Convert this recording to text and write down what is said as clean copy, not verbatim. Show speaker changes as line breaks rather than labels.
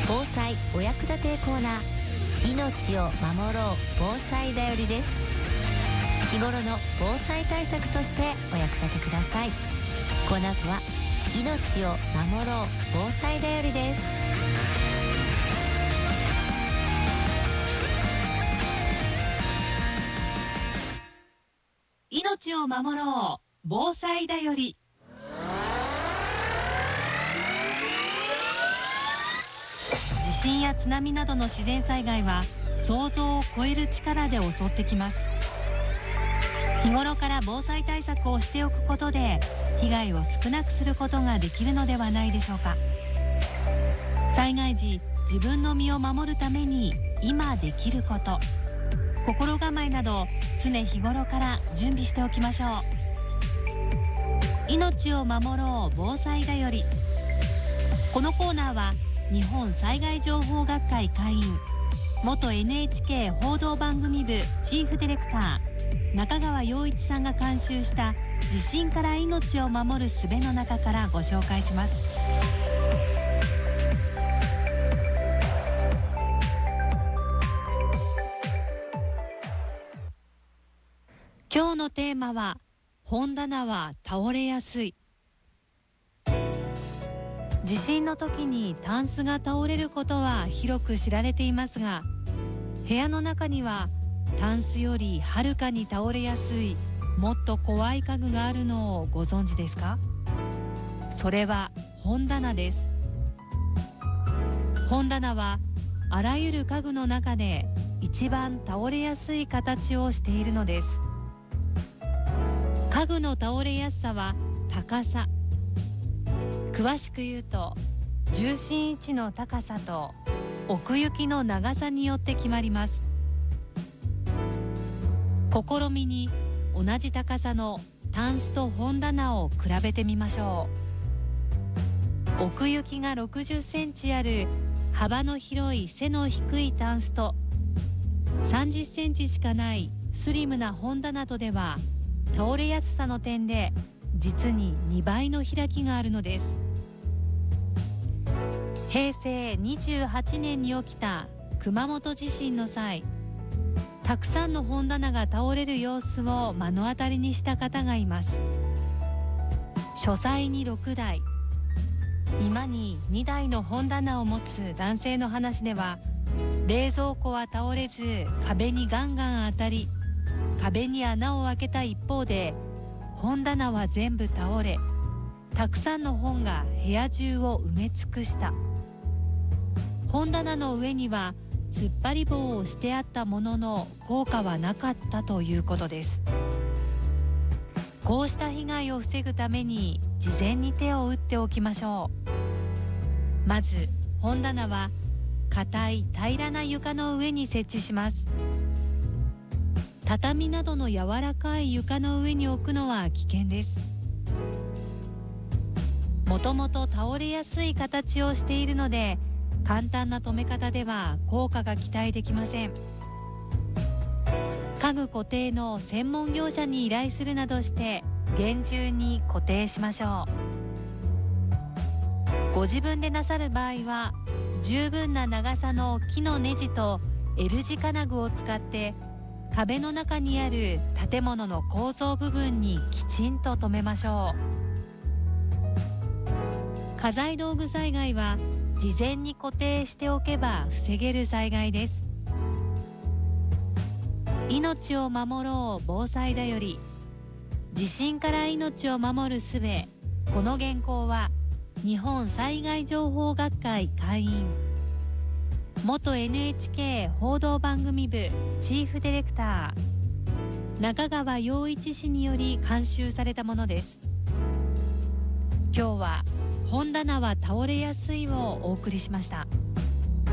防災お役立てコーナー、命を守ろう防災だよりです。日頃の防災対策としてお役立てください。この後は命を守ろう防災だよりです。
命を守ろう防災だより。地震や津波などの自然災害は想像を超える力で襲ってきます。日頃から防災対策をしておくことで被害を少なくすることができるのではないでしょうか。災害時、自分の身を守るために今できること、心構えなど常日頃から準備しておきましょう。命を守ろう防災だより。このコーナーは日本災害情報学会会員、元 NHK 報道番組部チーフディレクター中川陽一さんが監修した地震から命を守る術の中からご紹介します。今日のテーマは、本棚は倒れやすい。地震の時にタンスが倒れることは広く知られていますが、部屋の中にはタンスよりはるかに倒れやすいもっと怖い家具があるのをご存知ですか？それは本棚です。本棚はあらゆる家具の中で一番倒れやすい形をしているのです。家具の倒れやすさは高さ、詳しく言うと重心位置の高さと奥行きの長さによって決まります。試みに同じ高さのタンスと本棚を比べてみましょう。奥行きが60センチある幅の広い背の低いタンスと30センチしかないスリムな本棚とでは、倒れやすさの点で実に2倍の開きがあるのです。平成28年に起きた熊本地震の際、たくさんの本棚が倒れる様子を目の当たりにした方がいます。書斎に6台、居間に2台の本棚を持つ男性の話では、冷蔵庫は倒れず壁にガンガン当たり、壁に穴を開けた一方で本棚は全部倒れ、たくさんの本が部屋中を埋め尽くした。本棚の上には突っ張り棒をしてあったものの効果はなかったということです。こうした被害を防ぐために事前に手を打っておきましょう。まず本棚は硬い平らな床の上に設置します。畳などの柔らかい床の上に置くのは危険です。もともと倒れやすい形をしているので、簡単な留め方では効果が期待できません。家具固定の専門業者に依頼するなどして厳重に固定しましょう。ご自分でなさる場合は、十分な長さの木のネジと L 字金具を使って壁の中にある建物の構造部分にきちんと留めましょう。家財道具災害は事前に固定しておけば防げる災害です。命を守ろう防災だより。地震から命を守る術。この原稿は日本災害情報学会会員、元 NHK 報道番組部チーフディレクター中川陽一氏により監修されたものです。今日は本棚は倒れやすいをお送りしました。